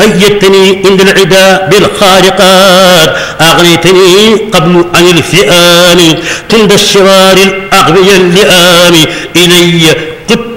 أيدتني عند العدا بالخارقات، أغنيتني قبل عن الفئام عند الشرار الأغبياء اللئام. إلي قد